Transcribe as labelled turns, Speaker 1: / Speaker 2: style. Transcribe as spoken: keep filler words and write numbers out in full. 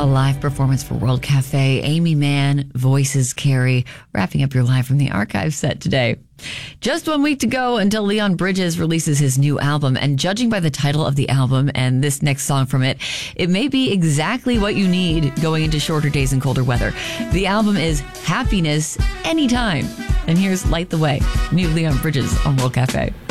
Speaker 1: a live performance for World Cafe. Amy Mann, voices Carrie, wrapping up your live from the archive set today. Just one week to go until Leon Bridges releases his new album, and judging by the title of the album and this next song from it, it may be exactly what you need going into shorter days and colder weather. The album is Happiness Anytime. And here's Light the Way, new Leon Bridges on World Cafe.